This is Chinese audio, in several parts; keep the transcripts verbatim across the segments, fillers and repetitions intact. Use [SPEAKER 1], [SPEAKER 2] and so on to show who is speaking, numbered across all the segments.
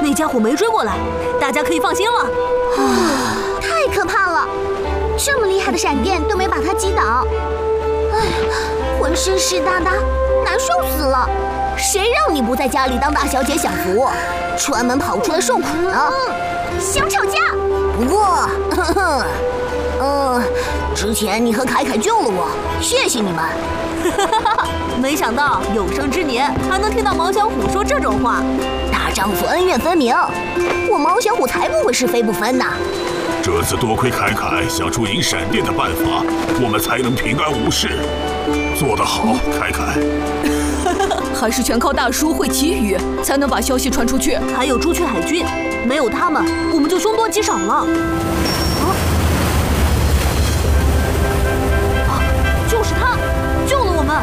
[SPEAKER 1] 那家伙没追过来，大家可以放心了。
[SPEAKER 2] 啊，太可怕了！这么厉害的闪电都没把他击倒，哎，浑身湿哒哒，难受死了。谁让你不在家里当大小姐享福，专门跑出来受苦呢？嗯、想吵架？不过，呵呵，嗯，之前你和凯凯救了我，谢谢你们。
[SPEAKER 1] 没想到有生之年还能听到毛小虎说这种话。
[SPEAKER 2] 大丈夫恩怨分明，我毛小虎才不会是非不分呢。
[SPEAKER 3] 这次多亏凯凯想出引闪电的办法，我们才能平安无事。做得好，凯凯。
[SPEAKER 4] 还是全靠大叔会祈雨，才能把消息传出去。
[SPEAKER 1] 还有朱雀海军，没有他们，我们就凶多吉少了。啊！啊！就是他，救了我们。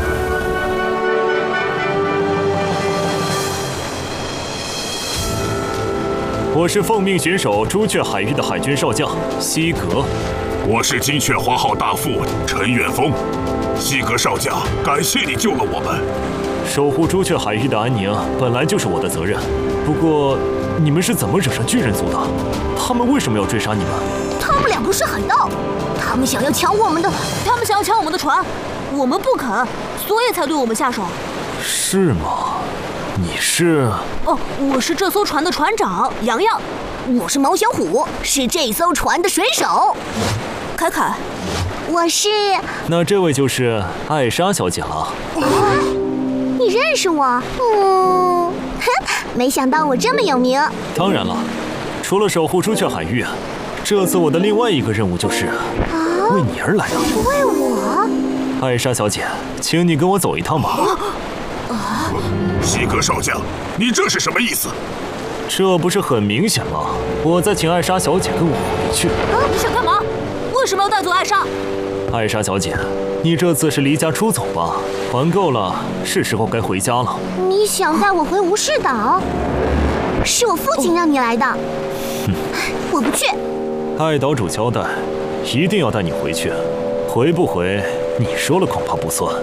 [SPEAKER 5] 我是奉命巡守朱雀海域的海军少将西格。
[SPEAKER 3] 我是金雀花号大副陈远峰。西格少将，感谢你救了我们。
[SPEAKER 5] 守护朱雀海域的安宁本来就是我的责任，不过你们是怎么惹上巨人族的？他们为什么要追杀你们？
[SPEAKER 2] 他们两个是海盗，他们想要抢我们的，
[SPEAKER 1] 他们想要抢我们的船，我们不肯，所以才对我们下手。
[SPEAKER 5] 是吗？你是？
[SPEAKER 1] 哦，我是这艘船的船长洋洋。
[SPEAKER 2] 我是毛小虎，是这艘船的水手。
[SPEAKER 1] 凯凯，
[SPEAKER 2] 我是……
[SPEAKER 5] 那这位就是艾莎小姐了。
[SPEAKER 2] 哦，你认识我？嗯，哼，没想到我这么有名。
[SPEAKER 5] 当然了，除了守护朱雀海域，这次我的另外一个任务就是为你而来的。
[SPEAKER 2] 为我？
[SPEAKER 5] 艾莎小姐，请你跟我走一趟吧。
[SPEAKER 2] 啊！
[SPEAKER 3] 西格少将，你这是什么意思？
[SPEAKER 5] 这不是很明显吗？我在请艾莎小姐跟我回去。
[SPEAKER 1] 啊！你想干嘛？为什么要带走艾莎？
[SPEAKER 5] 艾莎小姐，你这次是离家出走吧？还够了，是时候该回家了。
[SPEAKER 2] 你想带我回无事岛？是我父亲让你来的。
[SPEAKER 5] 哼，
[SPEAKER 2] 我不去。
[SPEAKER 5] 艾岛主交代，一定要带你回去。回不回，你说了恐怕不算。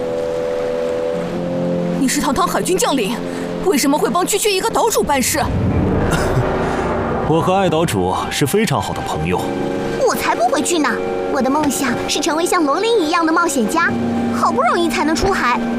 [SPEAKER 4] 你是堂堂海军将领，为什么会帮区区一个岛主办事？
[SPEAKER 5] 我和艾岛主是非常好的朋友。
[SPEAKER 2] 我才不回去呢！我的梦想是成为像罗琳一样的冒险家，好不容易才能出海，